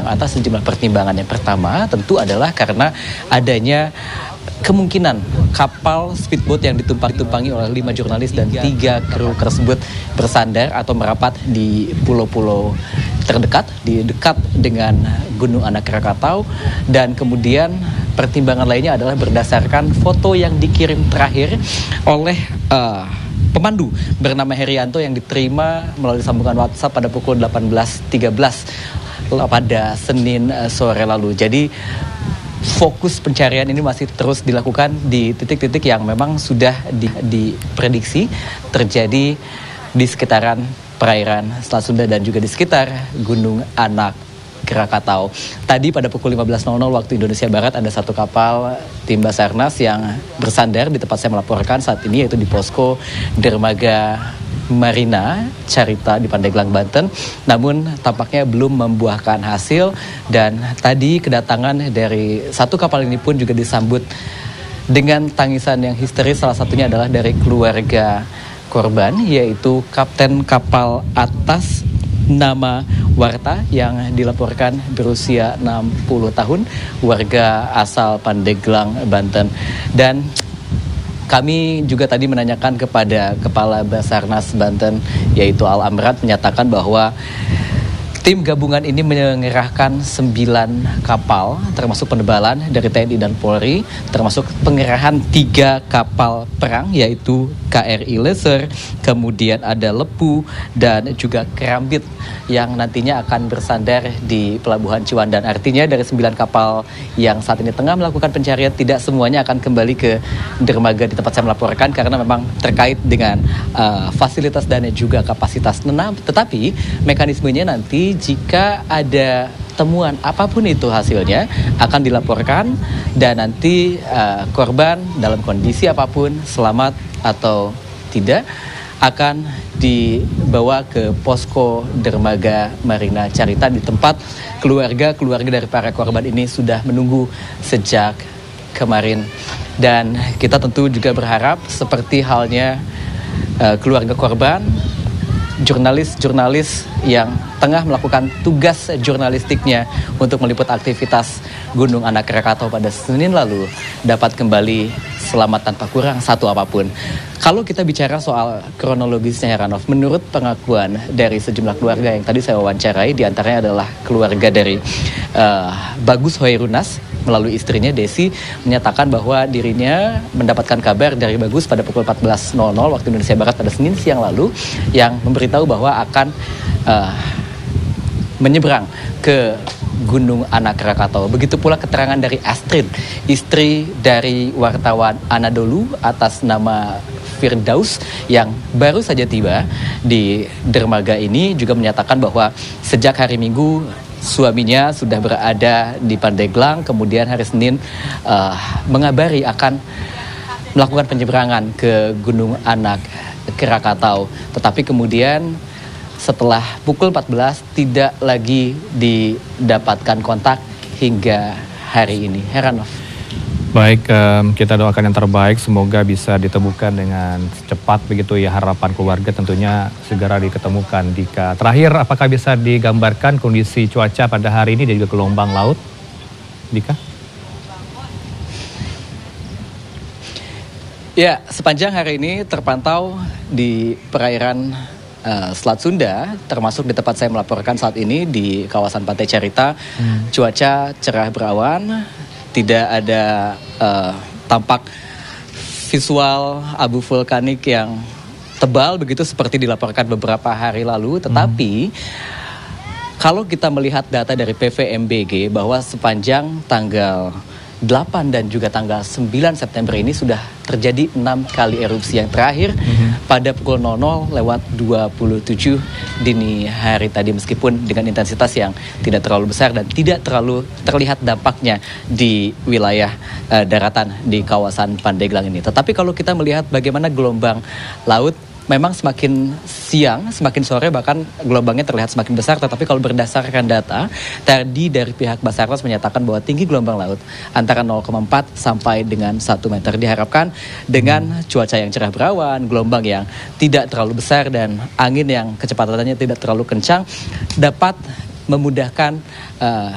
atas sejumlah pertimbangan. Yang pertama tentu adalah karena adanya kemungkinan kapal speedboat yang ditumpangi oleh 5 jurnalis dan 3 kru tersebut bersandar atau merapat di pulau-pulau terdekat, di dekat dengan Gunung Anak Krakatau. Dan kemudian pertimbangan lainnya adalah berdasarkan foto yang dikirim terakhir oleh pemandu bernama Herianto yang diterima melalui sambungan WhatsApp pada pukul 18.13 pada Senin sore lalu. Jadi fokus pencarian ini masih terus dilakukan di titik-titik yang memang sudah diprediksi terjadi di sekitaran perairan Selat Sunda dan juga di sekitar Gunung Anak Krakatau. Tadi pada pukul 15.00 waktu Indonesia Barat ada satu kapal tim Basarnas yang bersandar di tempat saya melaporkan saat ini, yaitu di posko dermaga Marina Carita di Pandeglang, Banten. Namun tampaknya belum membuahkan hasil, dan tadi kedatangan dari satu kapal ini pun juga disambut dengan tangisan yang histeris. Salah satunya adalah dari keluarga korban, yaitu Kapten Kapal Atas nama Warta yang dilaporkan berusia 60 tahun, warga asal Pandeglang, Banten. Dan kami juga tadi menanyakan kepada Kepala Basarnas Banten, yaitu Al Amrat, menyatakan bahwa tim gabungan ini mengerahkan 9 kapal, termasuk penebalan dari TNI dan Polri, termasuk pengerahan 3 kapal perang, yaitu KRI Leser, kemudian ada Lepu, dan juga Kerambit yang nantinya akan bersandar di Pelabuhan Ciwandan. Artinya dari 9 kapal yang saat ini tengah melakukan pencarian, tidak semuanya akan kembali ke dermaga di tempat saya melaporkan karena memang terkait dengan fasilitas dan juga kapasitas. Tetapi mekanismenya nanti jika ada temuan apapun itu hasilnya akan dilaporkan, dan nanti korban dalam kondisi apapun, selamat atau tidak, akan dibawa ke posko dermaga Marina Carita di tempat keluarga dari para korban ini sudah menunggu sejak kemarin. Dan kita tentu juga berharap seperti halnya keluarga korban, jurnalis yang tengah melakukan tugas jurnalistiknya untuk meliput aktivitas Gunung Anak Krakatau pada Senin lalu dapat kembali selamat tanpa kurang satu apapun. Kalau kita bicara soal kronologisnya, Heranov, menurut pengakuan dari sejumlah keluarga yang tadi saya wawancarai, diantaranya adalah keluarga dari Bagus Hoirunas melalui istrinya Desi, menyatakan bahwa dirinya mendapatkan kabar dari Bagus pada pukul 14.00 waktu Indonesia Barat pada Senin siang lalu, yang memberitahu bahwa akan menyeberang ke Gunung Anak Krakatau. Begitu pula keterangan dari Astrid, istri dari wartawan Anadolu atas nama Firdaus, yang baru saja tiba di dermaga ini, juga menyatakan bahwa sejak hari Minggu suaminya sudah berada di Pandeglang, kemudian hari Senin mengabari akan melakukan penyeberangan ke Gunung Anak Krakatau. Tetapi kemudian setelah pukul 14 tidak lagi didapatkan kontak hingga hari ini. Heranov. Baik, kita doakan yang terbaik, semoga bisa ditemukan dengan cepat begitu ya, harapan keluarga tentunya segera diketemukan. Dika, terakhir apakah bisa digambarkan kondisi cuaca pada hari ini dan juga gelombang laut, Dika? Ya, sepanjang hari ini terpantau di perairan Selat Sunda, termasuk di tempat saya melaporkan saat ini di kawasan Pantai Carita, cuaca cerah berawan, tidak ada tampak visual abu vulkanik yang tebal begitu seperti dilaporkan beberapa hari lalu. Tetapi kalau kita melihat data dari PVMBG bahwa sepanjang tanggal 8 dan juga tanggal 9 September ini sudah terjadi 6 kali erupsi, yang terakhir pada pukul 00:27 dini hari tadi, meskipun dengan intensitas yang tidak terlalu besar dan tidak terlalu terlihat dampaknya di wilayah daratan di kawasan Pandeglang ini. Tetapi kalau kita melihat bagaimana gelombang laut, memang semakin siang, semakin sore bahkan gelombangnya terlihat semakin besar. Tetapi kalau berdasarkan data tadi dari pihak Basarnas menyatakan bahwa tinggi gelombang laut antara 0,4 sampai dengan 1 meter. Diharapkan dengan cuaca yang cerah berawan, gelombang yang tidak terlalu besar, dan angin yang kecepatannya tidak terlalu kencang dapat memudahkan